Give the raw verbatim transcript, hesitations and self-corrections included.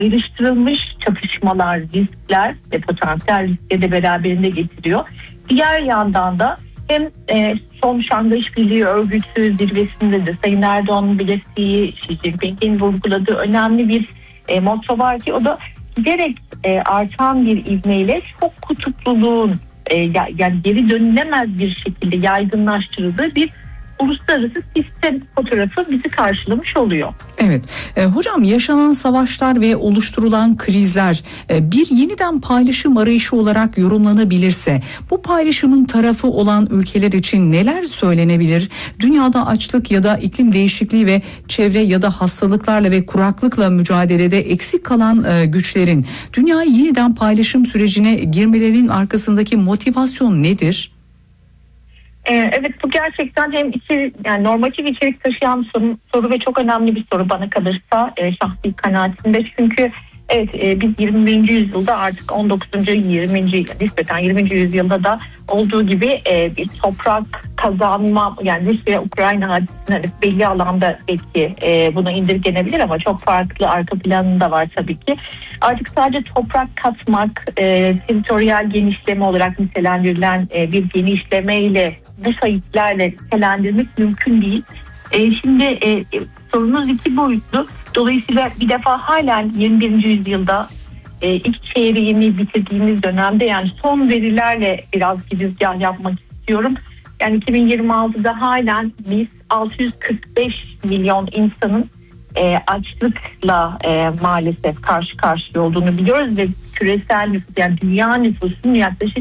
ayrıştırılmış çatışmalar, riskler ve potansiyel riskleri de beraberinde getiriyor. Diğer yandan da hem e, son Şanghay İşbirliği Örgütü zirvesinde de Sayın Erdoğan'ın belirttiği, Xi Jinping'in vurguladığı önemli bir e, motto var ki o da giderek e, artan bir ivmeyle çok kutupluluğun e, yani geri dönülemez bir şekilde yaygınlaştırıldığı bir uluslararası sistem fotoğrafı bizi karşılamış oluyor. Evet. E, hocam yaşanan savaşlar ve oluşturulan krizler e, bir yeniden paylaşım arayışı olarak yorumlanabilirse bu paylaşımın tarafı olan ülkeler için neler söylenebilir? Dünyada açlık ya da iklim değişikliği ve çevre ya da hastalıklarla ve kuraklıkla mücadelede eksik kalan e, güçlerin dünyayı yeniden paylaşım sürecine girmelerinin arkasındaki motivasyon nedir? Evet, bu gerçekten hem içeri, yani normatif içerik taşıyan soru, soru ve çok önemli bir soru bana kalırsa e, şahsi kanaatimde. Çünkü evet e, biz yirmi birinci yüzyılda artık on dokuzuncu yirminci nispeten yirminci yüzyılda da olduğu gibi e, bir toprak kazanma, yani Rusya Ukrayna hadisinde belli alanda belki e, buna indirgenebilir ama çok farklı arka planında var tabii ki. Artık sadece toprak katmak, e, teritoryal genişleme olarak nitelendirilen e, bir genişlemeyle bu sayıklarla nitelendirmek mümkün değil. E, şimdi e, sorunuz iki boyutlu. Dolayısıyla bir defa halen yirmi birinci yüzyılda e, ilk çeyreğini bitirdiğimiz dönemde, yani son verilerle biraz girizgah yapmak istiyorum. Yani iki bin yirmi altıda halen biz altı yüz kırk beş milyon insanın e, açlıkla e, maalesef karşı karşıya olduğunu biliyoruz ve küresel nüfus, yani dünya nüfusunun yaklaşık